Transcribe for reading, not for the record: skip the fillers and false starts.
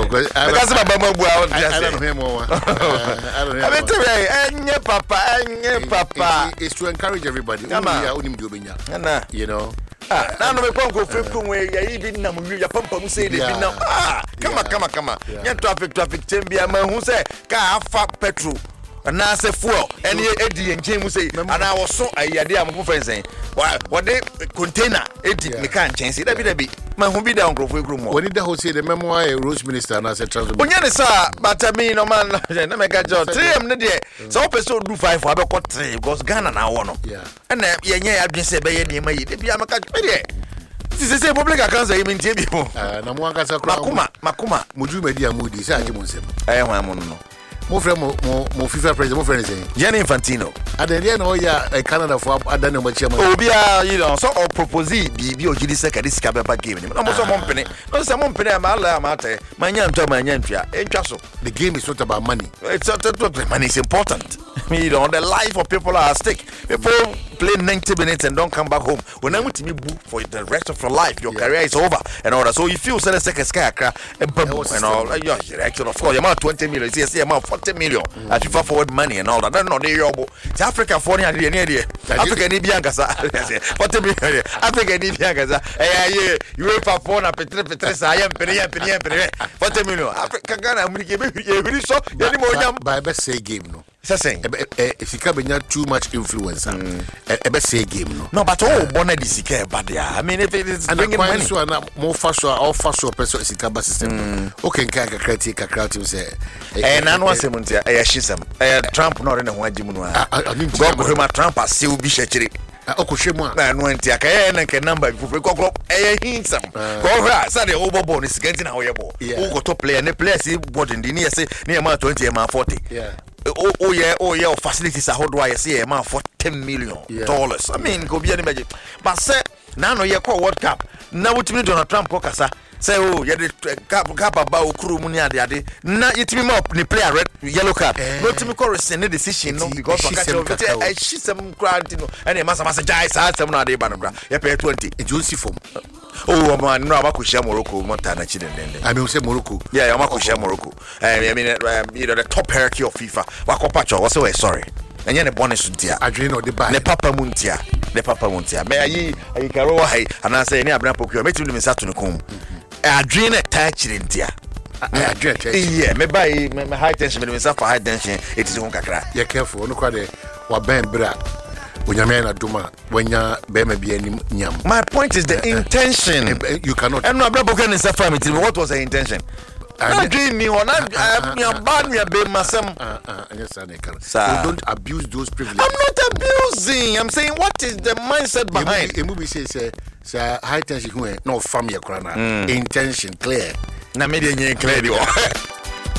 because I don't know him more. I don't know. Papa. It's to encourage everybody. You know. Now no me go fake way ya even na mu ya pampa mu say dey now. Come on. Ya traffic tembia ma hu say ka afa petrol na say fuel ene edi enje mu say ana wo so ayade am friends what they container edi me kan chense da bi ma hu bi da nkrofo egru mo. When the whole say the memoir Rose Minister na say transport. Onya ne sa but me no man na me ga jo 3M ne de so person do 5 for abekọ 3 because Ghana na wo no. Yeah. And ye nya adwen say be ye de ma yi de bia maka be de. This is a public account say me tie bi ho. Na mo anga sa kra. Makuma. Muju medi amudi say aje mo nsem. Ho am no. Mo friend mo FIFA president mo friend say Gianni Infantino. Adere na o ya Canada for adana mo chairman. Obia you know so or propose bi o jidi seka this kababa game ni. Na mo so mo mpene. No say mo mpene ma ala ma ate. Manya ntwa entwa so. The game is not about money. It's not money is important. You know the life of people are at stake. People play 90 minutes and don't come back home. When I'm with me for the rest of your life, your career is over and all that. So if you sell a second sky and all, you're actually of course you amount 20 million. You see amount 40 million. As you forward money and all that. That's not the yobo. Africa 40 Africa ni bianca sa. 40 million. Africa ni bianca sa. You wait for phone petre sa yam pere 40 million. Africa Ghana America be so yani mo nyam by best say game no. Saying if you can too much influence say game no but bonnet is bad. I mean if it is bringing money so na more faster or faster person sikaba system okay nka creative say na no asemuntia shisem Trump no na ho agimu no go him Trump ase obi shechiri okohwemu na no antia ka na nke number fufure kokro hinsam go hwa say the obobo ni siganti na ho yebo go to player ne player see board ndi ne say ne ma 20 ma 40 oh yeah facilities how do I say a man for $10 million. I mean go be any magic but say now no ye call World Cup now with me Donald Trump kokasa say oh yeah the cap about okuru mu ni ade na yetimi ma ni player red yellow card no timi call rescind the decision no because I she some crowd no and masa jai sa some na ade ba no bra ye pay 20 Joseph oh man no abakushia Morocco montana chidendende I mean say Morocco yeah abakushia Morocco I mean you know the top hierarchy of FIFA wakopacho was so sorry and yene bonus ntia adwene no de ba ne papa muntia me ayi karo hai ana say ni abna pokyo metimi mi sato ne kom adwene taachire ntia yeah me buy me high tension me say for high tension it is on kakra you careful no kwade wa ben bra onyame na duma wanya bema bi anim nyam. My point is the intention. You cannot. I'm not broken in family. What was the intention? I dream me on I'm bad me be masam. You don't abuse those privileges. I'm not abusing. I'm saying what is the mindset behind? A movie says high tension no family crana. Intention clear. Na media clear.